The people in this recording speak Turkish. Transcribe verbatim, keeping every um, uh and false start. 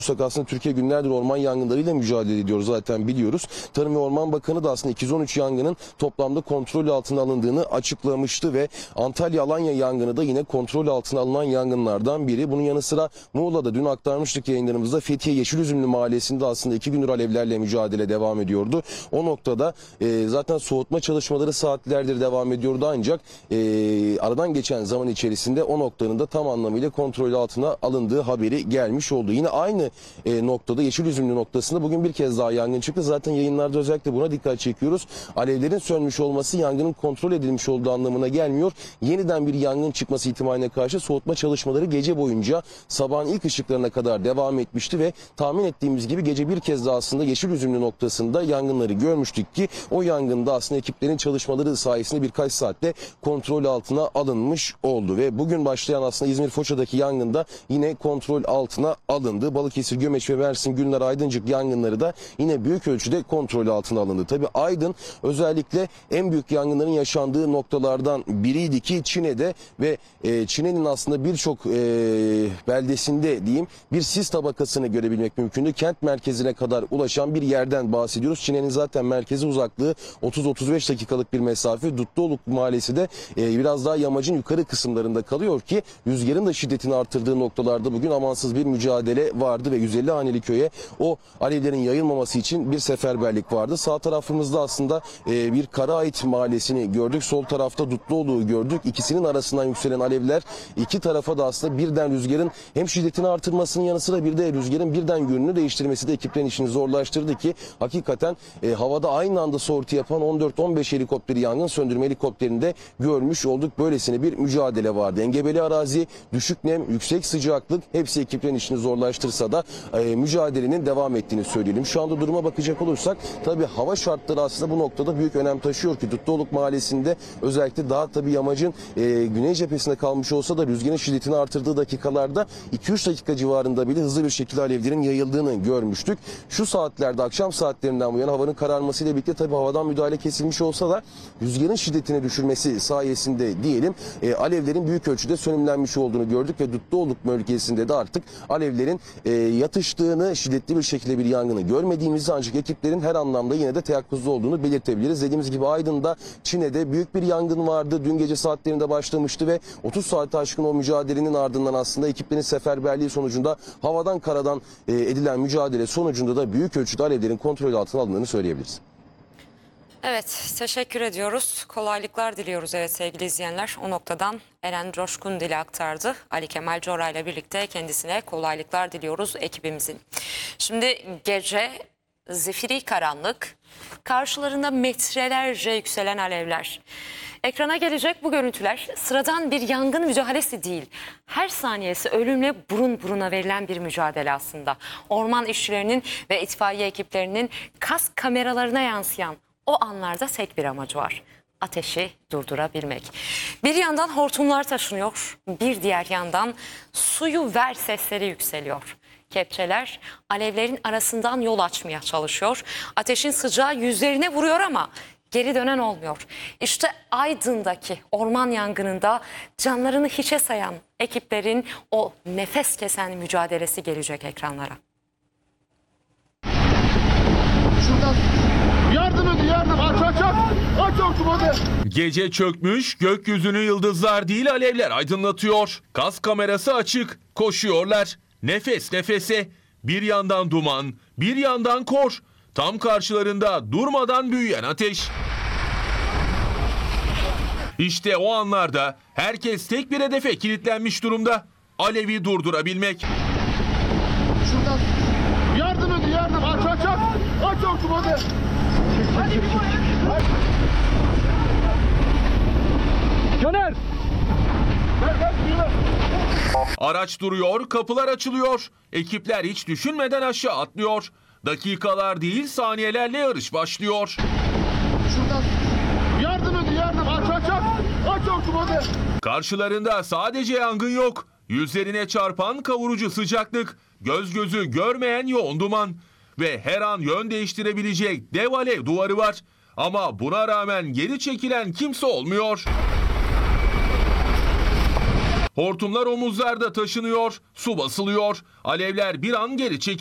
Aslında Türkiye günlerdir orman yangınlarıyla mücadele ediyor, zaten biliyoruz. Tarım ve Orman Bakanı da aslında iki yüz on üç yangının toplamda kontrol altına alındığını açıklamıştı ve Antalya-Alanya yangını da yine kontrol altına alınan yangınlardan biri. Bunun yanı sıra Muğla'da dün aktarmıştık yayınlarımızda, Fethiye Yeşilüzümlü Mahallesi'nde aslında iki gündür alevlerle mücadele devam ediyordu. O noktada e, zaten soğutma çalışmaları saatlerdir devam ediyordu, ancak e, aradan geçen zaman içerisinde o noktanın da tam anlamıyla kontrol altına alındığı haberi gelmiş oldu. Yine aynı E, noktada, Yeşilüzümlü noktasında bugün bir kez daha yangın çıktı. Zaten yayınlarda özellikle buna dikkat çekiyoruz. Alevlerin sönmüş olması yangının kontrol edilmiş olduğu anlamına gelmiyor. Yeniden bir yangın çıkması ihtimaline karşı soğutma çalışmaları gece boyunca sabahın ilk ışıklarına kadar devam etmişti ve tahmin ettiğimiz gibi gece bir kez daha aslında Yeşilüzümlü noktasında yangınları görmüştük ki o yangında aslında ekiplerin çalışmaları sayesinde birkaç saatte kontrol altına alınmış oldu ve bugün başlayan aslında İzmir Foça'daki yangında yine kontrol altına alındı. Balıkesir, Gömeç ve Mersin, Gülnar, Aydıncık yangınları da yine büyük ölçüde kontrol altına alındı. Tabi Aydın özellikle en büyük yangınların yaşandığı noktalardan biriydi ki Çine'de ve e, Çine'nin aslında birçok e, beldesinde diyeyim bir sis tabakasını görebilmek mümkündü. Kent merkezine kadar ulaşan bir yerden bahsediyoruz. Çine'nin zaten merkezi uzaklığı otuz otuz beş dakikalık bir mesafe. Dutluoluk Mahallesi de e, biraz daha yamacın yukarı kısımlarında kalıyor ki rüzgarın da şiddetini artırdığı noktalarda bugün amansız bir mücadele vardı ve yüz elli haneli köye o alevlerin yayılmaması için bir seferberlik vardı. Sağ tarafımızda aslında e, bir Karaait mahallesini gördük. Sol tarafta Dutluoluk'u gördük. İkisinin arasından yükselen alevler iki tarafa da aslında birden rüzgarın hem şiddetini artırmasının yanı sıra bir de rüzgarın birden yönünü değiştirmesi de ekiplerin işini zorlaştırdı ki hakikaten e, havada aynı anda sortu yapan on dört on beş helikopteri yangın söndürme helikopterinde görmüş olduk. Böylesine bir mücadele vardı. Engebeli arazi, düşük nem, yüksek sıcaklık hepsi ekiplerin işini zorlaştırsa da e, mücadelenin devam ettiğini söyleyelim. Şu anda duruma bakacak olursak tabii hava şartları aslında bu noktada büyük önem taşıyor ki Dutluoluk Mahallesi'nde özellikle daha tabii yamacın e, güney cephesinde kalmış olsa da rüzgarın şiddetini artırdığı dakikalarda iki üç dakika civarında bile hızlı bir şekilde alevlerin yayıldığını görmüştük. Şu saatlerde akşam saatlerinden bu yana havanın kararmasıyla birlikte tabii havadan müdahale kesilmiş olsa da rüzgarın şiddetini düşürmesi sayesinde diyelim e, alevlerin büyük ölçüde sönümlenmiş olduğunu gördük ve Dutluoluk bölgesinde de artık alevlerin e, yatıştığını, şiddetli bir şekilde bir yangını görmediğimizi, ancak ekiplerin her anlamda yine de teyakkuzda olduğunu belirtebiliriz. Dediğimiz gibi Aydın'da, Çine'de büyük bir yangın vardı. Dün gece saatlerinde başlamıştı ve otuz saate aşkın o mücadelenin ardından aslında ekiplerin seferberliği sonucunda havadan karadan e, edilen mücadele sonucunda da büyük ölçüde alevlerin kontrol altına alındığını söyleyebiliriz. Evet, teşekkür ediyoruz. Kolaylıklar diliyoruz evet sevgili izleyenler. O noktadan Eren Coşkun dile aktardı. Ali Kemal Cora ile birlikte kendisine kolaylıklar diliyoruz ekibimizin. Şimdi gece zifiri karanlık, karşılarında metrelerce yükselen alevler. Ekrana gelecek bu görüntüler sıradan bir yangın mücadelesi değil. Her saniyesi ölümle burun buruna verilen bir mücadele aslında. Orman işçilerinin ve itfaiye ekiplerinin kask kameralarına yansıyan o anlarda tek bir amacı var: ateşi durdurabilmek. Bir yandan hortumlar taşınıyor, bir diğer yandan suyu ver sesleri yükseliyor. Kepçeler alevlerin arasından yol açmaya çalışıyor. Ateşin sıcağı yüzlerine vuruyor ama geri dönen olmuyor. İşte Aydın'daki orman yangınında canlarını hiçe sayan ekiplerin o nefes kesen mücadelesi gelecek ekranlara. Şuradan yardım edin, yardım, aç aç aç aç hortum hadi. Gece çökmüş, gökyüzünü yıldızlar değil alevler aydınlatıyor. Kas kamerası açık, koşuyorlar. Nefes nefese, bir yandan duman, bir yandan kor. Tam karşılarında durmadan büyüyen ateş. İşte o anlarda herkes tek bir hedefe kilitlenmiş durumda: alevi durdurabilmek. Şuradan yardım edin, yardım, aç aç aç aç hortum hadi. Hadi bir boya. Caner. Ver ver ver. Araç duruyor, kapılar açılıyor. Ekipler hiç düşünmeden aşağı atlıyor. Dakikalar değil, saniyelerle yarış başlıyor. Şuradan yardım edin, yardım, aç aç aç aç hortum hadi. Karşılarında sadece yangın yok. Yüzlerine çarpan kavurucu sıcaklık, göz gözü görmeyen yoğun duman ve her an yön değiştirebilecek dev alev duvarı var. Ama buna rağmen geri çekilen kimse olmuyor. Hortumlar omuzlarda taşınıyor, su basılıyor. Alevler bir an geri çekildi.